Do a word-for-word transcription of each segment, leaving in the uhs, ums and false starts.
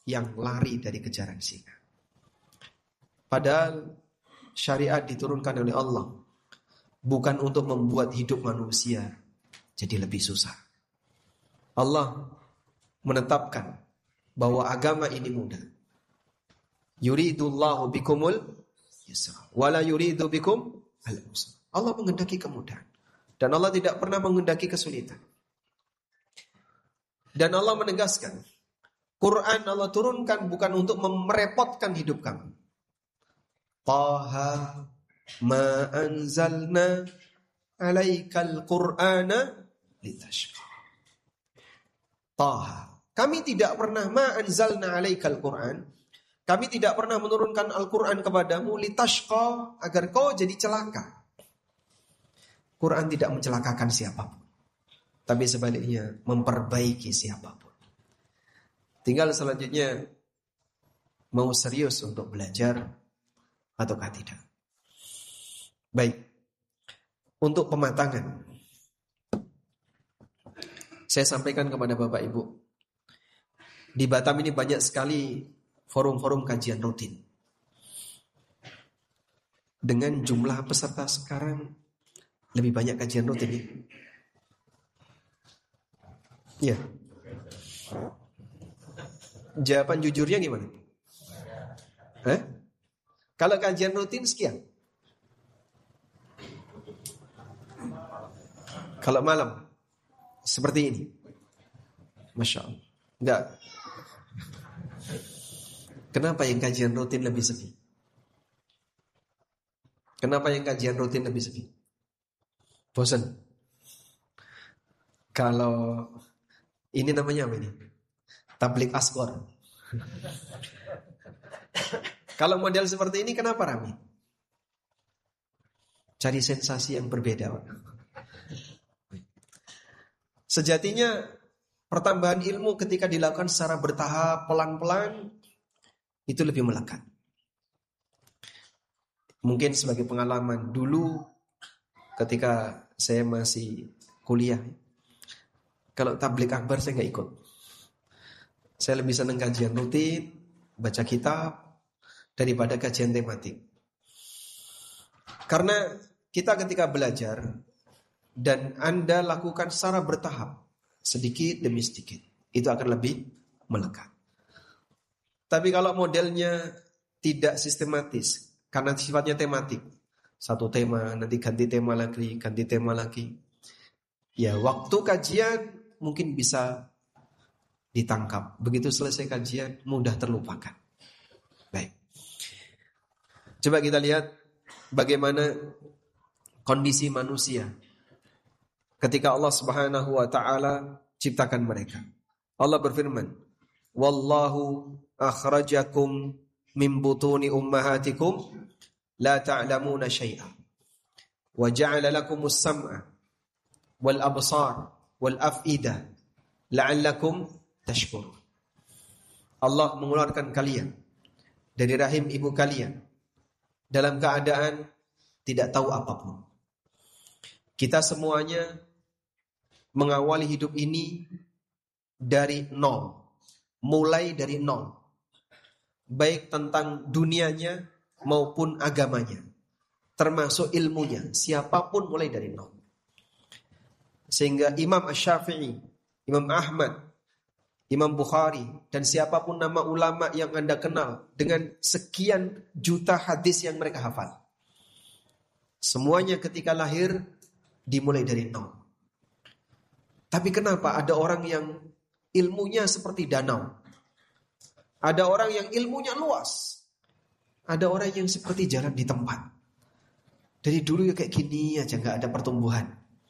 yang lari dari kejaran singa. Padahal syariat diturunkan oleh Allah bukan untuk membuat hidup manusia jadi lebih susah. Allah menetapkan bahwa agama ini mudah. Yuridullahu bikumul yusra wala yuridu bikum al-usra. Allah menghendaki kemudahan dan Allah tidak pernah menghendaki kesulitan. Dan Allah menegaskan, Quran Allah turunkan bukan untuk merepotkan hidup kamu. Taha ma anzalna alaikal Qur'ana litashqa. Taha, kami tidak pernah ma anzalna alaikal Qur'an. Kami tidak pernah menurunkan Al-Quran kepadamu litashqa, agar kau jadi celaka. Quran tidak mencelakakan siapapun, tapi sebaliknya memperbaiki siapapun. Tinggal selanjutnya mau serius untuk belajar ataukah tidak. Baik, untuk pematangan saya sampaikan kepada Bapak Ibu, di Batam ini banyak sekali forum-forum kajian rutin. Dengan jumlah peserta sekarang lebih banyak kajian rutin ya. Ya. Jawaban jujurnya gimana? Hah? Kalau kajian rutin sekian. Kalau malam seperti ini, Masya Allah. Enggak. Kenapa yang kajian rutin lebih sepi? Kenapa yang kajian rutin lebih sepi? Bosan. Kalau ini namanya apa ini? Tablik asghar. Kalau model seperti ini kenapa ramai? Cari sensasi yang berbeda. Sejatinya pertambahan ilmu ketika dilakukan secara bertahap, pelan-pelan, itu lebih melekat. Mungkin sebagai pengalaman dulu ketika saya masih kuliah, kalau tablik akbar saya nggak ikut. Saya lebih senang kajian rutin, baca kitab daripada kajian tematik. Karena kita ketika belajar dan Anda lakukan secara bertahap, sedikit demi sedikit, itu akan lebih melekat. Tapi kalau modelnya tidak sistematis, karena sifatnya tematik, satu tema, nanti ganti tema lagi, ganti tema lagi, ya waktu kajian mungkin bisa ditangkap. Begitu selesai kajian, mudah terlupakan. Baik. Coba kita lihat bagaimana kondisi manusia ketika Allah Subhanahu wa taala ciptakan mereka. Allah berfirman, "Wallahu akhrajakum min butuni ummahatikum la ta'lamuna syai'a wa ja'ala lakumus sam'a wal absar wal af'ida la'allakum tashkurun." Allah mengeluarkan kalian dari rahim ibu kalian dalam keadaan tidak tahu apapun. Kita semuanya mengawali hidup ini dari nol, mulai dari nol, baik tentang dunianya maupun agamanya, termasuk ilmunya, siapapun mulai dari nol. Sehingga Imam Asy-Syafi'i, Imam Ahmad, Imam Bukhari, dan siapapun nama ulama yang Anda kenal dengan sekian juta hadis yang mereka hafal, semuanya ketika lahir dimulai dari nol. Tapi kenapa ada orang yang ilmunya seperti danau, ada orang yang ilmunya luas, ada orang yang seperti jalan di tempat, dari dulu ya kayak gini aja, gak ada pertumbuhan.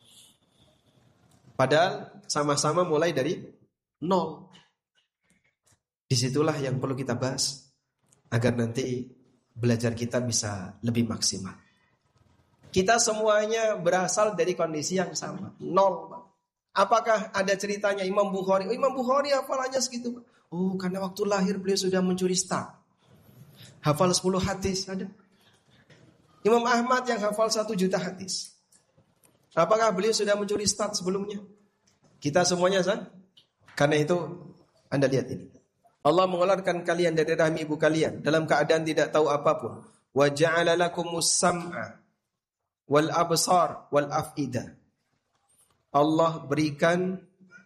Padahal sama-sama mulai dari nol. Disitulah yang perlu kita bahas agar nanti belajar kita bisa lebih maksimal. Kita semuanya berasal dari kondisi yang sama, nol. Apakah ada ceritanya Imam Bukhari? Oh, Imam Bukhari hafalannya segitu. Oh, karena waktu lahir beliau sudah mencuri start. Hafal sepuluh hadis ada. Imam Ahmad yang hafal satu juta hadis. Apakah beliau sudah mencuri start sebelumnya? Kita semuanya kan? Karena itu Anda lihat ini. Allah mengeluarkan kalian dari rahim ibu kalian dalam keadaan tidak tahu apapun. Wa ja'ala lakumus sam'a wal absar wal af'idah. Allah berikan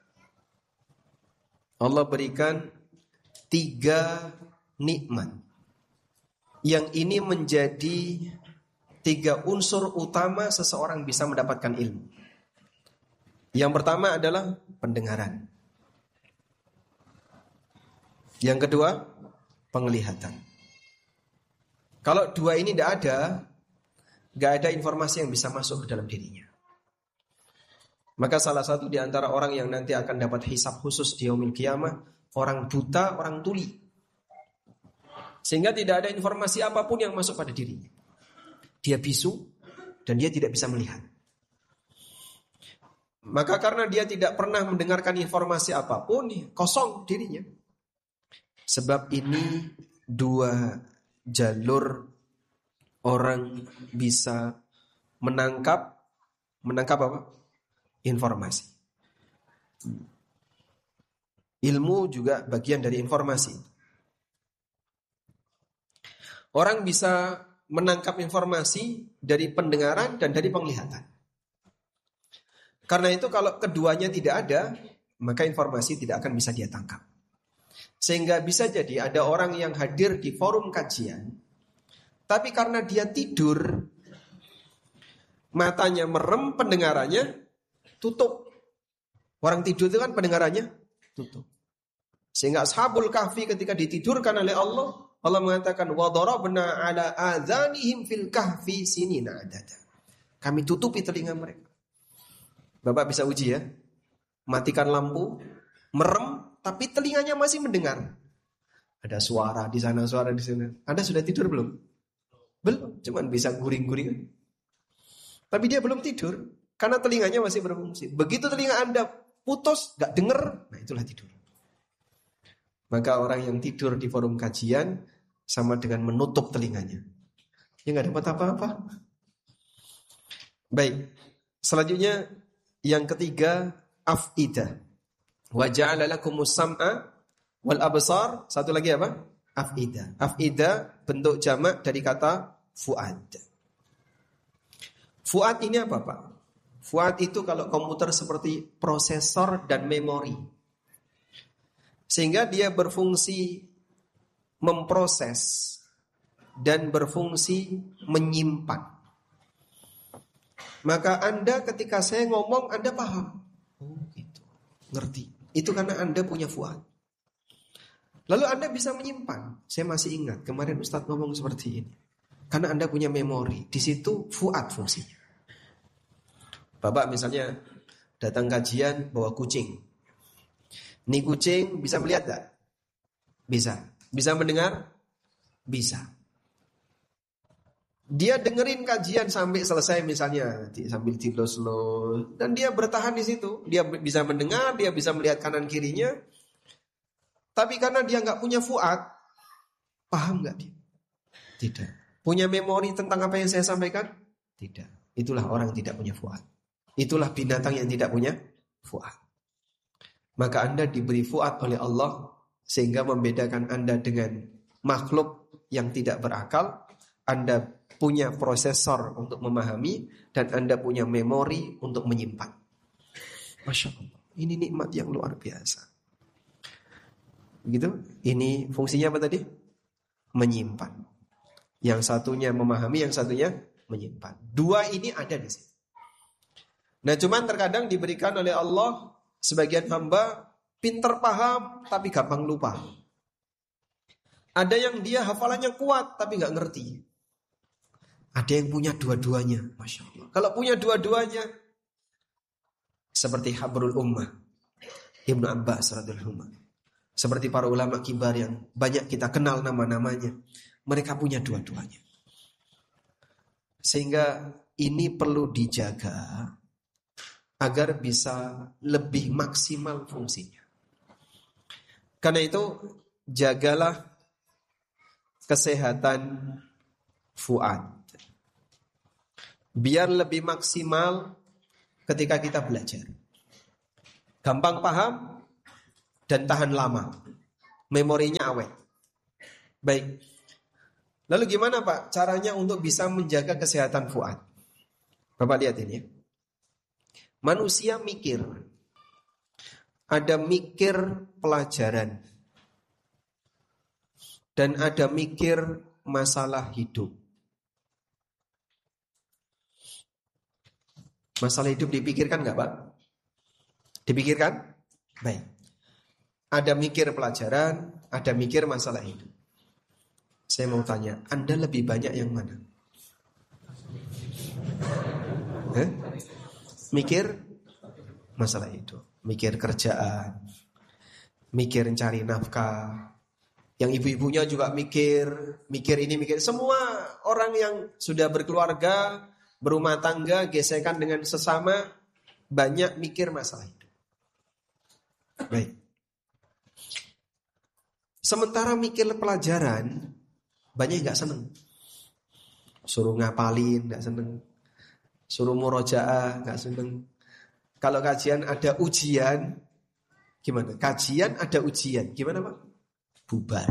Allah berikan tiga nikmat. Yang ini menjadi tiga unsur utama seseorang bisa mendapatkan ilmu. Yang pertama adalah pendengaran. Yang kedua, penglihatan. Kalau dua ini tidak ada, gak ada informasi yang bisa masuk ke dalam dirinya. Maka salah satu di antara orang yang nanti akan dapat hisab khusus di yaumil qiyamah, orang buta, orang tuli. Sehingga tidak ada informasi apapun yang masuk pada dirinya. Dia bisu dan dia tidak bisa melihat. Maka karena dia tidak pernah mendengarkan informasi apapun, kosong dirinya. Sebab ini dua jalur orang bisa menangkap menangkap apa? Informasi. Ilmu juga bagian dari informasi. Orang bisa menangkap informasi dari pendengaran dan dari penglihatan. Karena itu kalau keduanya tidak ada, maka informasi tidak akan bisa dia tangkap. Sehingga bisa jadi ada orang yang hadir di forum kajian, tapi karena dia tidur, matanya merem, pendengarannya tutup. Orang tidur itu kan pendengarannya tutup. Sehingga Ashabul Kahfi ketika ditidurkan oleh Allah, Allah mengatakan wa darabna ala adzanihim fil kahfi sinina adada. Kami tutupi telinga mereka. Bapak bisa uji ya. Matikan lampu, merem tapi telinganya masih mendengar. Ada suara di sana, suara di sana. Anda sudah tidur belum? Belum, cuman bisa guring-guring. Tapi dia belum tidur karena telinganya masih berfungsi. Begitu telinga Anda putus, gak denger, nah itulah tidur. Maka orang yang tidur di forum kajian sama dengan menutup telinganya. Ya gak dapat apa-apa. Baik. Selanjutnya yang ketiga, af'idah. Wa ja'ala lakumus sam'a wal absar. Satu lagi apa? Af'idah. Af'idah bentuk jamak dari kata fuad. Fuad ini apa, Pak? Fuad itu kalau komputer seperti prosesor dan memori. Sehingga dia berfungsi memproses dan berfungsi menyimpan. Maka Anda ketika saya ngomong Anda paham. Oh gitu, ngerti. Itu karena Anda punya fuad. Lalu Anda bisa menyimpan. Saya masih ingat kemarin Ustadz ngomong seperti ini. Karena Anda punya memori. Di situ fuad fungsinya. Bapak misalnya datang kajian bawa kucing. Ini kucing bisa melihat tak? Bisa. Bisa mendengar? Bisa. Dia dengerin kajian sampai selesai misalnya sambil tidur slow dan dia bertahan di situ. Dia bisa mendengar, dia bisa melihat kanan kirinya. Tapi karena dia nggak punya fuad, paham nggak dia? Tidak. Punya memori tentang apa yang saya sampaikan? Tidak. Itulah orang yang tidak punya fuad. Itulah binatang yang tidak punya fuad. Maka Anda diberi fuad oleh Allah sehingga membedakan Anda dengan makhluk yang tidak berakal. Anda punya prosesor untuk memahami dan Anda punya memori untuk menyimpan. Masya Allah, ini nikmat yang luar biasa. Begitu? Ini fungsinya apa tadi? Menyimpan. Yang satunya memahami, yang satunya menyimpan. Dua ini ada di sini. Nah, cuman terkadang diberikan oleh Allah sebagian hamba pinter paham tapi gampang lupa. Ada yang dia hafalannya kuat tapi gak ngerti. Ada yang punya dua-duanya, Masya Allah. Kalau punya dua-duanya seperti habrul ummah Ibnu Abbas radhiyallahu anhu, seperti para ulama kibar yang banyak kita kenal nama-namanya. Mereka punya dua-duanya. Sehingga ini perlu dijaga agar bisa lebih maksimal fungsinya. Karena itu jagalah kesehatan fuad. Biar lebih maksimal ketika kita belajar. Gampang paham dan tahan lama. memorinya awet. Baik. Lalu gimana Pak caranya untuk bisa menjaga kesehatan fuad? Bapak lihat ini ya. Manusia mikir. Ada mikir pelajaran. Dan ada mikir masalah hidup. Masalah hidup dipikirkan gak Pak? Dipikirkan? Baik. Ada mikir pelajaran, ada mikir masalah hidup. Saya mau tanya, Anda lebih banyak yang mana? Hah? Mikir masalah hidup, mikir kerjaan, mikir cari nafkah. Yang ibu-ibunya juga mikir, mikir ini, mikir. Semua orang yang sudah berkeluarga, berumah tangga, gesekan dengan sesama, banyak mikir masalah hidup. Baik. Sementara mikir pelajaran, banyak yang gak seneng. Suruh ngapalin gak seneng, suruh murojaah gak seneng. Kalau kajian ada ujian, gimana? Kajian ada ujian, gimana Pak? Bubar.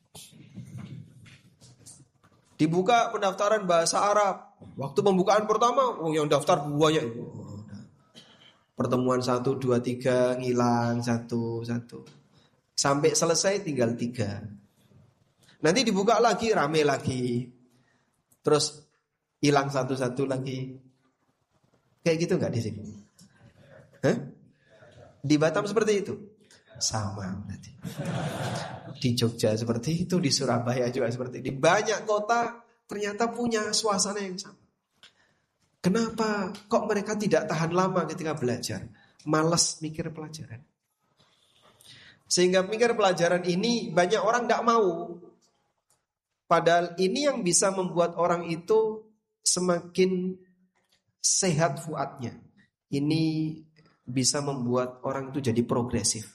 Dibuka pendaftaran bahasa Arab. Waktu pembukaan pertama, oh yang daftar banyak. Oh, pertemuan satu, dua, tiga, ngilang satu, satu. Sampai selesai tinggal tiga. Nanti dibuka lagi, rame lagi. Terus hilang satu-satu lagi. Kayak gitu nggak di sini? Hah? Di Batam seperti itu? Sama berarti. Di Jogja seperti itu, di Surabaya juga seperti itu. Di banyak kota ternyata punya suasana yang sama. Kenapa? Kok mereka tidak tahan lama ketika belajar? Malas mikir pelajaran. Sehingga mikir pelajaran ini banyak orang tidak mau. Padahal ini yang bisa membuat orang itu semakin sehat fuadnya. Ini bisa membuat orang itu jadi progresif.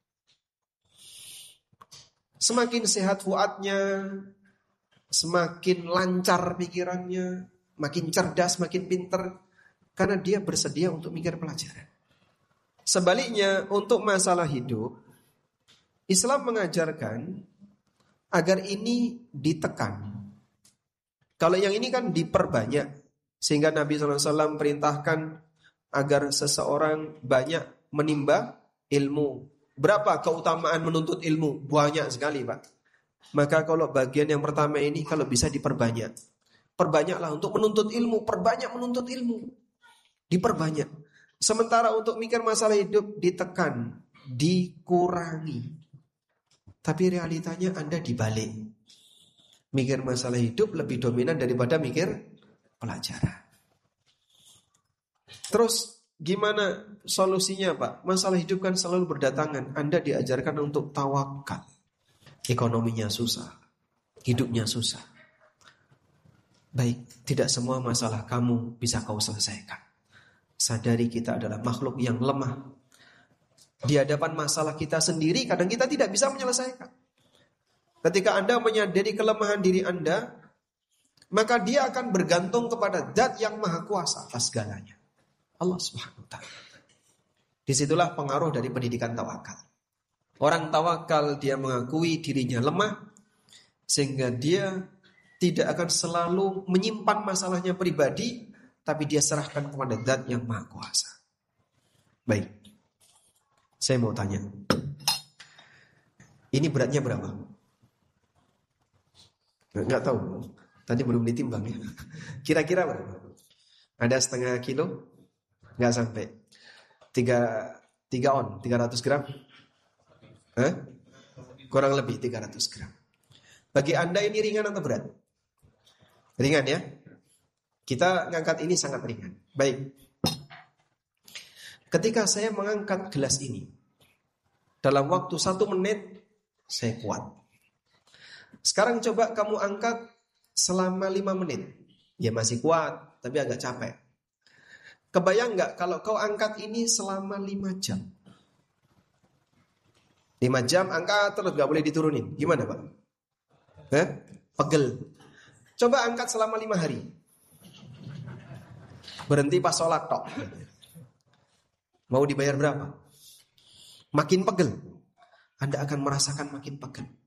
Semakin sehat fuadnya, semakin lancar pikirannya, makin cerdas, makin pinter, karena dia bersedia untuk mikir pelajaran. Sebaliknya, untuk masalah hidup, Islam mengajarkan agar ini ditekan. Kalau yang ini kan diperbanyak, sehingga Nabi shallallahu alaihi wasallam perintahkan agar seseorang banyak menimba ilmu. Berapa keutamaan menuntut ilmu? Banyak sekali Pak. Maka kalau bagian yang pertama ini kalau bisa diperbanyak. Perbanyaklah untuk menuntut ilmu, perbanyak menuntut ilmu. Diperbanyak. Sementara untuk mikir masalah hidup ditekan, dikurangi. Tapi realitanya Anda dibalik. Mikir masalah hidup lebih dominan daripada mikir pelajaran. Terus gimana solusinya Pak? Masalah hidup kan selalu berdatangan. Anda diajarkan untuk tawakal. Ekonominya susah, hidupnya susah. Baik, tidak semua masalah kamu bisa kau selesaikan. Sadari kita adalah makhluk yang lemah. Di hadapan masalah kita sendiri kadang kita tidak bisa menyelesaikan. Ketika Anda menyadari kelemahan diri Anda, maka dia akan bergantung kepada Zat yang Maha Kuasa atas segalanya, Allah Subhanahu wa taala. Disitulah pengaruh dari pendidikan tawakal. Orang tawakal dia mengakui dirinya lemah, sehingga dia tidak akan selalu menyimpan masalahnya pribadi, tapi dia serahkan kepada Zat yang Maha Kuasa. Baik. Saya mau tanya, ini beratnya berapa? Nggak tahu, tadi belum ditimbang ya. Kira-kira berapa? Ada setengah kilo? Nggak sampai. Tiga, tiga on, tiga ratus gram? Hah? Kurang lebih tiga ratus gram. Bagi Anda ini ringan atau berat? Ringan ya? Kita ngangkat ini sangat ringan. Baik. Ketika saya mengangkat gelas ini, dalam waktu satu menit, saya kuat. Sekarang coba kamu angkat selama lima menit. Ya masih kuat, tapi agak capek. Kebayang nggak kalau kau angkat ini selama lima jam? lima jam angkat terus gak boleh diturunin. Gimana Pak? Hah? Pegel. Coba angkat selama lima hari. Berhenti pas sholat tok. Mau dibayar berapa? Makin pegel. Anda akan merasakan makin pekat.